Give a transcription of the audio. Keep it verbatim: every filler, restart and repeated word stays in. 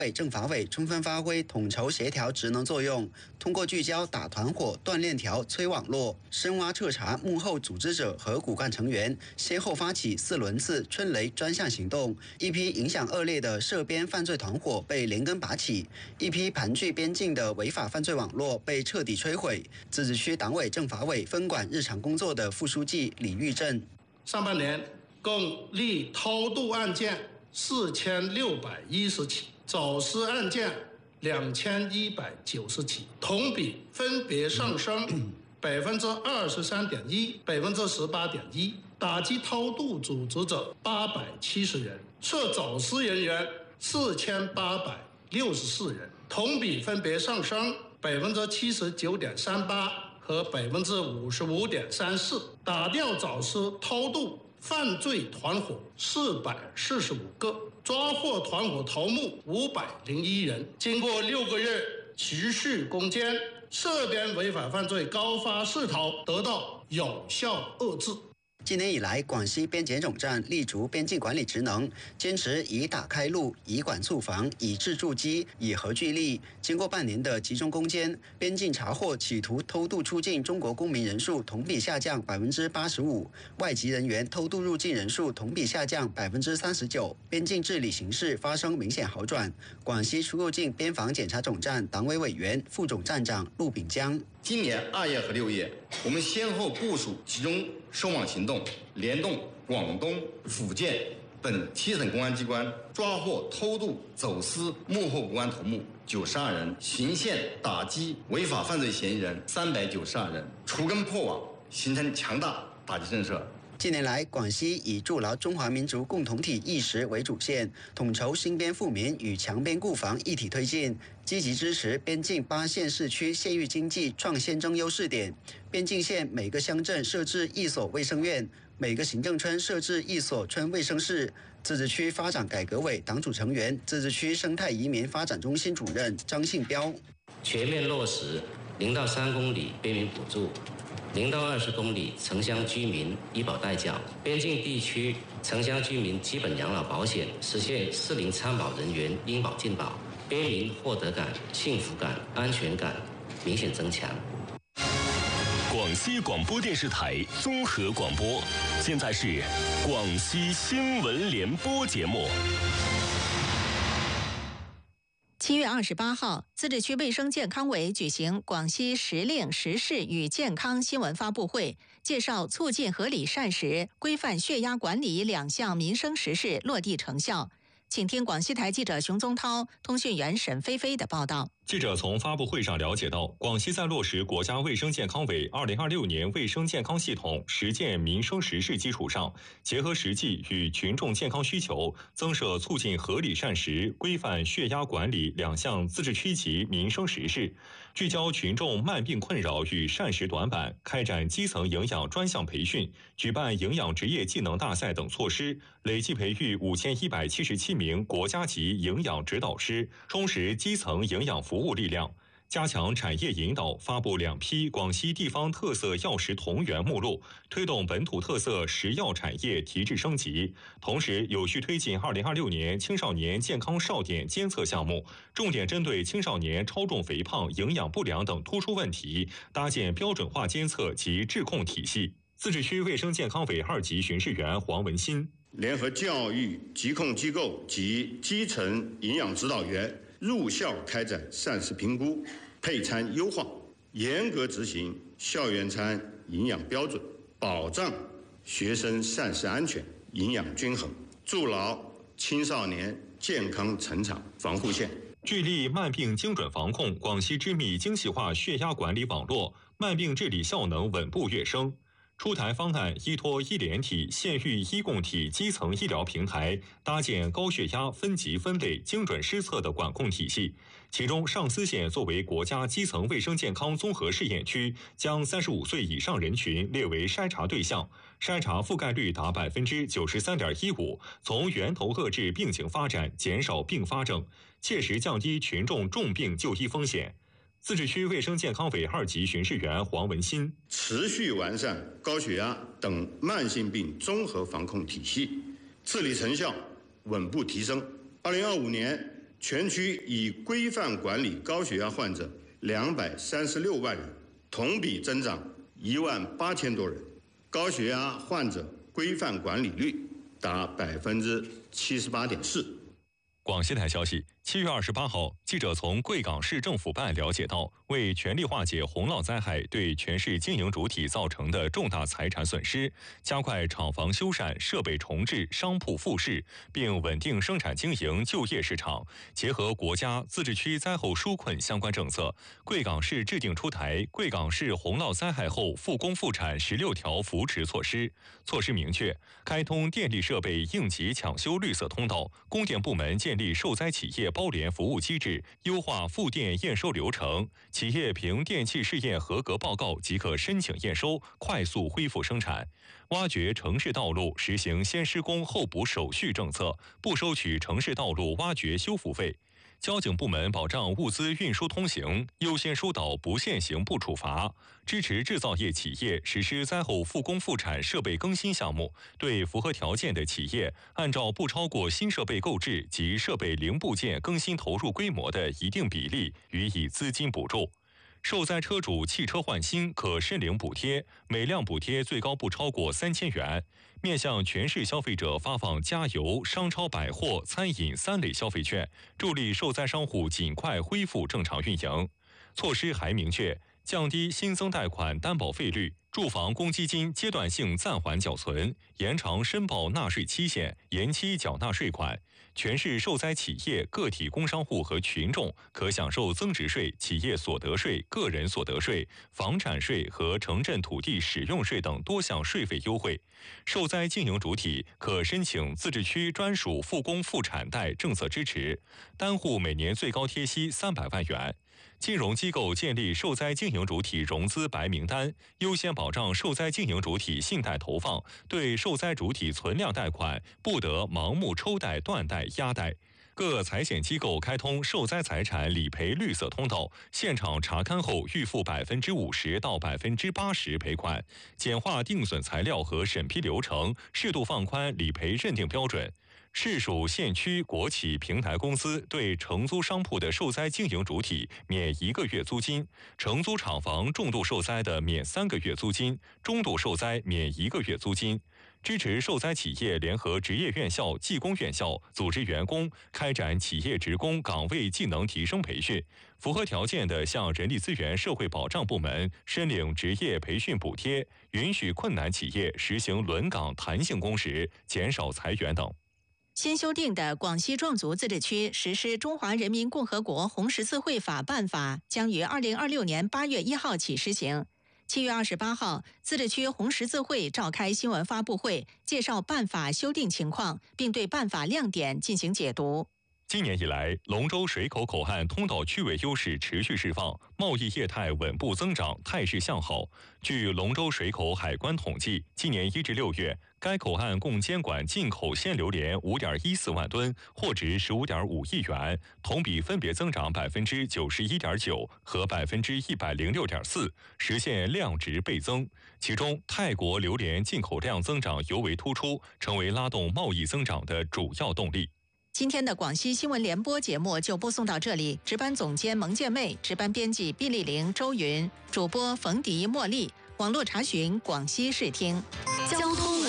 政法委充分发挥统筹协调职能作用，通过聚焦打团伙、断链条、摧网络，深挖彻查幕后组织者和骨干成员，先后发起四轮次春雷专项行动，一批影响恶劣的涉边犯罪团伙被连根拔起，一批盘踞边境的违法犯罪网络被彻底摧毁。自治区党委政法委分管日常工作的副书记李玉正， 上半年共立偷渡案件四千六百一十起，走私案件两千一百九十起，同比分别上升百分之二十三点一、百分之十八点一。打击偷渡组织者八百七十人，涉走私人员四千八百六十四人，同比分别上升百分之七十九点三八和百分之五十五点三四。打掉走私偷渡犯罪团伙四百四十五个，抓获团伙头目五百零一人。经过六个月持续攻坚，涉边违法犯罪高发势头得到有效遏制。 今年以来，广西边检总站立足边境管理职能，坚持以打开路、以管促防、以治筑基、以和聚力。经过半年的集中攻坚，边境查获企图偷渡出境中国公民人数同比下降百分之八十五，外籍人员偷渡入境人数同比下降百分之三十九，边境治理形势发生明显好转。广西出入境边防检查总站党委委员、副总站长陆炳江。 今年二月和六月，我们先后部署集中收网行动，联动广东、福建等七省公安机关，抓获偷渡、走私幕后公安头目九十二人，循线打击违法犯罪嫌疑人三百九十二人，除根破网，形成强大打击震慑。 近年来，广西以筑牢中华民族共同体意识为主线，统筹兴边富民与强边固防一体推进，积极支持边境八县市区县域经济创新增优势点。边境县每个乡镇设置一所卫生院，每个行政村设置一所村卫生室。自治区发展改革委党组成员、自治区生态移民发展中心主任张信彪， 全面落实零到三公里边民补助。零到二十公里城乡居民医保代缴，边境地区城乡居民基本养老保险实现适龄参保人员应保尽保，边民获得感、幸福感、安全感明显增强。 广西广播电视台综合广播，现在是广西新闻联播节目。 七月二十八号，自治区卫生健康委举行广西时令时事与健康新闻发布会，介绍促进合理膳食、规范血压管理两项民生实事落地成效。请听广西台记者熊宗涛、通讯员沈菲菲的报道。 记者从发布会上了解到，广西在落实国家卫生健康委二零二六年卫生健康系统实践民生实事基础上，结合实际与群众健康需求，增设促进合理膳食、规范血压管理两项自治区级民生实事，聚焦群众慢病困扰与膳食短板，开展基层营养专项培训，举办营养职业技能大赛等措施，累计培育五千一百七十七名国家级营养指导师，充实基层营养服务力量，加强产业引导，发布两批广西地方特色药食同源目录，推动本土特色食药产业提质升级。同时，有序推进二零二六年青少年健康哨点监测项目，重点针对青少年超重肥胖、营养不良等突出问题，搭建标准化监测及质控体系。自治区卫生健康委二级巡视员黄文新， 联合教育、疾控机构及基层营养指导员入校开展膳食评估、配餐优化，严格执行校园餐营养标准，保障学生膳食安全、营养均衡，筑牢青少年健康成长防护线。 聚力慢病精准防控，广西织密精细化血压管理网络，慢病治理效能稳步跃升。出台方案，依托医联体、县域医共体基层医疗平台，搭建高血压分级分类、精准施测的管控体系。其中，上思县作为国家基层卫生健康综合试验区，将三十五岁以上人群列为筛查对象，筛查覆盖率达百分之九十三点一五，从源头遏制病情发展，减少并发症，切实降低群众重病就医风险。自治区卫生健康委二级巡视员黄文新， 持续完善高血压等慢性病综合防控体系，治理成效稳步提升。二零二五年全区已规范管理高血压患者两百三十六万人，同比增长一万八千多人，高血压患者规范管理率达百分之七十八点四。 广西台消息，七月二十八号，记者从贵港市政府办了解到，为全力化解洪涝灾害对全市经营主体造成的重大财产损失，加快厂房修缮、设备重置、商铺复市，并稳定生产经营、就业市场，结合国家自治区灾后纾困相关政策，贵港市制定出台《贵港市洪涝灾害后复工复产十六条扶持措施》。措施明确，开通电力设备应急抢修绿色通道，供电部门建立受灾企业包联服务机制，优化复电验收流程，企业凭电气试验合格报告即可申请验收，快速恢复生产。挖掘城市道路实行先施工后补手续政策，不收取城市道路挖掘修复费。交警部门保障物资运输通行，优先疏导不现行不处罚，支持制造业企业实施灾后复工复产设备更新项目，对符合条件的企业，按照不超过新设备购置及设备零部件更新投入规模的一定比例予以资金补助。受灾车主汽车换新可申领补贴，每辆补贴最高不超过三千元。面向全市消费者发放加油、商超百货、餐饮三类消费券，助力受灾商户尽快恢复正常运营。措施还明确，降低新增贷款担保费率，住房公积金阶段性暂缓缴存，延长申报纳税期限，延期缴纳税款。全市受灾企业、个体工商户和群众可享受增值税、企业所得税、个人所得税、房产税和城镇土地使用税等多项税费优惠。受灾经营主体可申请自治区专属复工复产贷政策支持，单户每年最高贴息三百万元。金融机构建立受灾经营主体融资白名单，优先保障受灾经营主体信贷投放，对受灾主体存量贷款不得盲目抽贷、断贷、压贷。各财险机构开通受灾财产理赔绿色通道，现场查勘后预付百分之五十到百分之八十赔款，简化定损材料和审批流程，适度放宽理赔认定标准。市属县区国企平台公司对承租商铺的受灾经营主体免一个月租金，承租厂房重度受灾的免三个月租金，中度受灾免一个月租金。支持受灾企业联合职业院校、技工院校组织员工开展企业职工岗位技能提升培训，符合条件的向人力资源社会保障部门申领职业培训补贴，允许困难企业实行轮岗弹性工时，减少裁员等。 新修订的广西壮族自治区实施《中华人民共和国红十字会法》办法将于二零二六年八月一号起施行。七月二十八号，自治区红十字会召开新闻发布会，介绍办法修订情况，并对办法亮点进行解读。 今年以来，龙舟水口口岸通道区位优势持续释放，贸易业态稳步增长，态势向好。据龙舟水口海关统计，今年一至六月，该口岸共监管进口鲜榴莲五点一四万吨，货值十五点五亿元，同比分别增长百分之九十一点九和百分之一百零六点四，实现量值倍增。其中，泰国榴莲进口量增长尤为突出，成为拉动贸易增长的主要动力。 今天的广西新闻联播节目就播送到这里，值班总监蒙建妹，值班编辑毕丽玲、周云，主播冯迪、茉莉，网络查询广西视听。交通